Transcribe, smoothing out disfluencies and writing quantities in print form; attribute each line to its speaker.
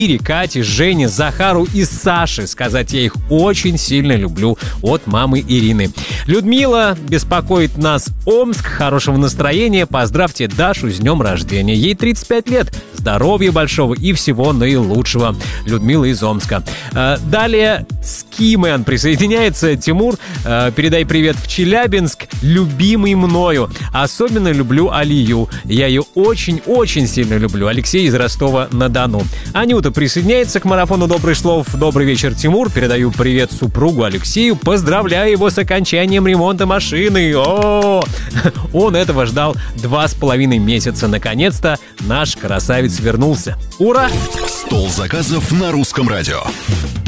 Speaker 1: Ире, Кате, Жене, Захару и Саше. Сказать я их очень сильно люблю. От мамы Ирины. Людмила беспокоит нас Омск. Хорошего настроения. Поздравьте Дашу с днем рождения. Ей 35 лет. Здоровья большого и всего наилучшего. Людмила из Омска. Далее Скимен присоединяется. Тимур, передай привет в Челябинск. Любимый мною. Особенно люблю Алию. Я ее очень-очень сильно люблю. Алексей из Ростова-на-Дону. Анюта присоединяется к марафону добрых слов. Добрый вечер, Тимур. Передаю привет супругу Алексею. Поздравляю его с окончанием ремонта машины. Он этого ждал 2,5 месяца. Наконец-то наш красавец вернулся. Ура!
Speaker 2: Стол заказов на Русском радио.